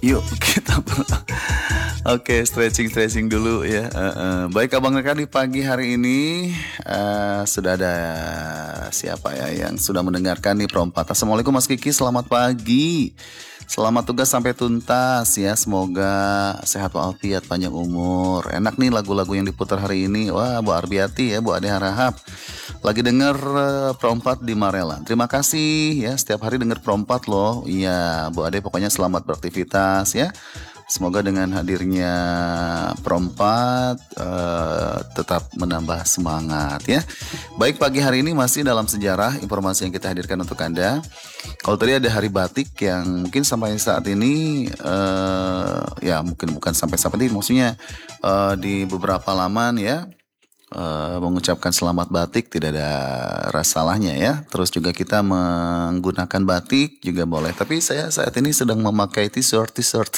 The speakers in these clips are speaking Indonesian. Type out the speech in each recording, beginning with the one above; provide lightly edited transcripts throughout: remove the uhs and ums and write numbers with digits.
Yuk kita Oke, stretching dulu ya. Baik Abang Neka, di pagi hari ini sudah ada siapa ya yang sudah mendengarkan nih Pro 4. Assalamualaikum Mas Kiki, selamat pagi. Selamat tugas sampai tuntas ya. Semoga sehat walafiat, panjang umur. Enak nih lagu-lagu yang diputar hari ini. Wah, Bu Arbiati ya, Bu Ade Harahap. Lagi denger Pro 4 di Marelan. Terima kasih ya, setiap hari denger Pro 4 loh. Iya, Bu Ade, pokoknya selamat beraktivitas ya. Semoga dengan hadirnya Pro 4 tetap menambah semangat ya. Baik, pagi hari ini masih dalam sejarah informasi yang kita hadirkan untuk Anda. Kalau tadi ada hari batik yang mungkin sampai saat ini ya mungkin bukan sampai saat ini, maksudnya di beberapa laman ya mengucapkan selamat batik tidak ada salahnya ya. Terus juga kita menggunakan batik juga boleh. Tapi saya saat ini sedang memakai t-shirt.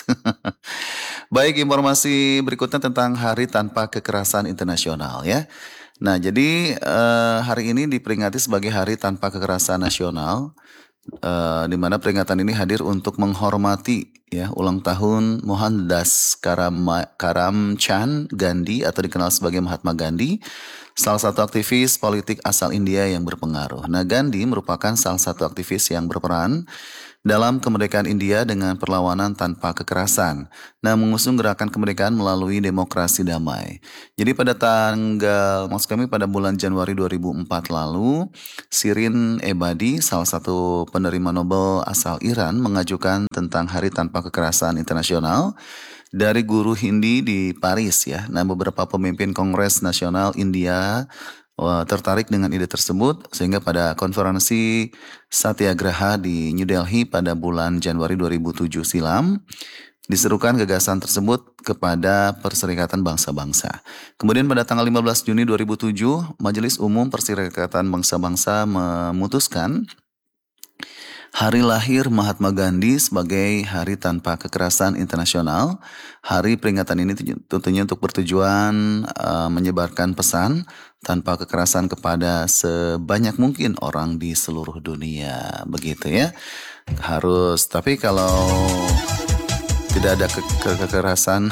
Baik, informasi berikutnya tentang Hari Tanpa Kekerasan Internasional ya. Nah, jadi hari ini diperingati sebagai Hari Tanpa Kekerasan Nasional. Di mana peringatan ini hadir untuk menghormati ya ulang tahun Mohandas Karamchand Gandhi atau dikenal sebagai Mahatma Gandhi, salah satu aktivis politik asal India yang berpengaruh. Nah, Gandhi merupakan salah satu aktivis yang berperan dalam kemerdekaan India dengan perlawanan tanpa kekerasan. Nah, mengusung gerakan kemerdekaan melalui demokrasi damai. Jadi pada bulan Januari 2004 lalu, Shirin Ebadi, salah satu penerima Nobel asal Iran, mengajukan tentang Hari Tanpa Kekerasan Internasional dari guru Hindi di Paris ya. Nah, beberapa pemimpin Kongres Nasional India tertarik dengan ide tersebut sehingga pada konferensi Satyagraha di New Delhi pada bulan Januari 2007 silam diserukan gagasan tersebut kepada Perserikatan Bangsa-Bangsa. Kemudian pada tanggal 15 Juni 2007 Majelis Umum Perserikatan Bangsa-Bangsa memutuskan hari lahir Mahatma Gandhi sebagai Hari Tanpa Kekerasan Internasional. Hari peringatan ini tentunya untuk bertujuan menyebarkan pesan tanpa kekerasan kepada sebanyak mungkin orang di seluruh dunia, begitu ya. Tapi kalau tidak ada kekerasan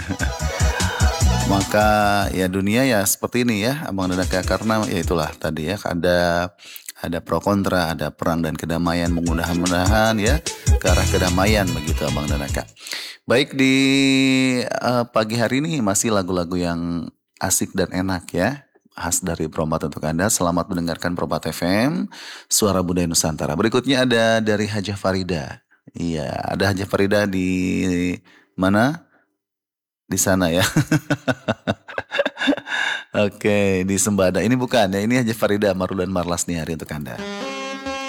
maka ya dunia ya seperti ini ya, Abang dan Aka, karena ya itulah tadi ya, ada pro kontra, ada perang dan kedamaian, mudah-mudahan ya ke arah kedamaian begitu Abang dan Aka. Baik, di pagi hari ini masih lagu-lagu yang asik dan enak ya, khas dari Pro 4 untuk Anda. Selamat mendengarkan Pro 4 FM, Suara Budaya Nusantara. Berikutnya ada dari Hajah Farida. Iya, ada Hajah Farida di mana? Di sana ya. Oke, di Sembada. Ini bukan ya, ini Hajah Farida Marulan Marlas nih hari untuk Anda.